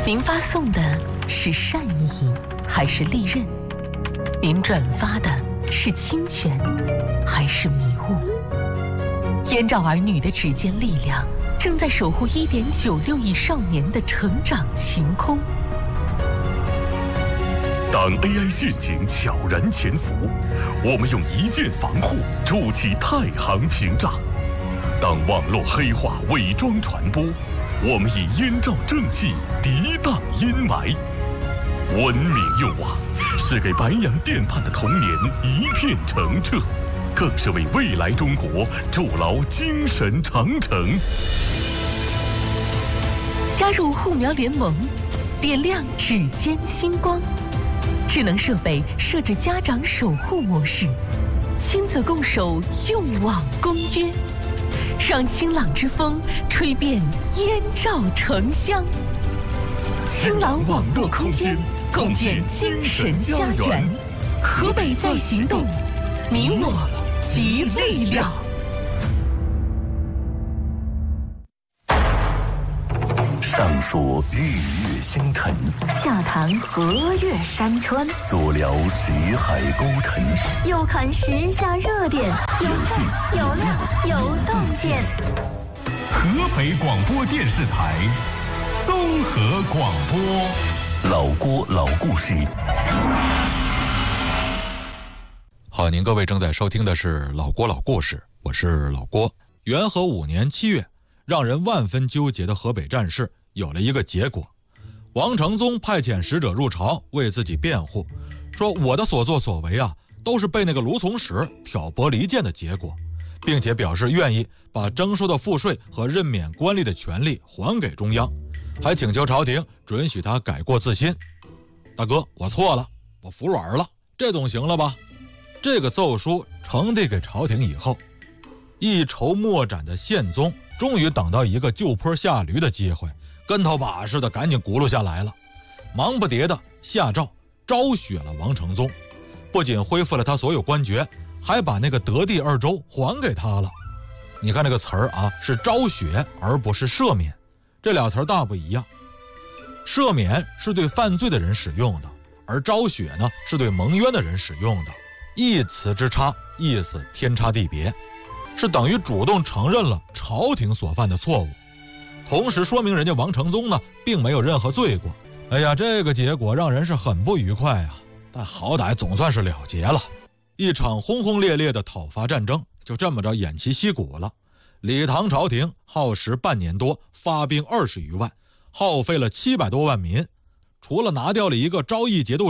您发送的是善意还是利刃？您转发的是侵权还是迷雾？燕赵儿女的指尖力量正在守护1.96亿少年的成长晴空。 当 AI 陷阱悄然潜伏，我们用一键防护筑起太行屏障；当网络黑化伪装传播，我们以燕赵正气涤荡阴霾。文明用网是给白洋淀畔的童年一片澄澈，更是为未来中国筑牢精神长城。 加入护苗联盟，点亮指尖星光。智能设备设置家长守护模式，亲子共守用网公约，让清朗之风吹遍燕赵城乡。清朗网络空间，共建精神家园。河北在行动，你我集力量。 上说日月星辰， 下谈河岳山川， 左聊识海沟沉， 右看时下热点，有趣有料有洞见。 河北广播电视台综合广播， 老郭老故事。 好，您各位正在收听的是老郭老故事，我是老郭。元和5年7月，让人万分纠结的河北战事有了一个结果。王承宗派遣使者入朝为自己辩护，说我的所作所为啊，都是被那个卢从史挑拨离间的结果，并且表示愿意把征收的赋税和任免官吏的权利还给中央，还请求朝廷准许他改过自新。大哥，我错了，我服软了，这总行了吧？这个奏书呈递给朝廷以后，一筹莫展的宪宗终于等到一个就坡下驴的机会，跟头把似的赶紧轱辘下来了，忙不迭的下诏昭雪了王承宗，不仅恢复了他所有官爵，还把那个德地2州还给他了。你看这个词儿啊，是昭雪而不是赦免，这俩词儿大不一样。赦免是对犯罪的人使用的，而昭雪呢是对蒙冤的人使用的，一词之差，意思天差地别，是等于主动承认了朝廷所犯的错误，同时说明人家王承宗呢并没有任何罪过。哎呀，这个结果让人是很不愉快啊，但好歹总算是了结了。一场轰轰烈烈的讨伐战争就这么着偃旗息鼓了。李唐朝廷耗时半年多，发兵20余万，耗费了700多万民，除了拿掉了一个昭义节度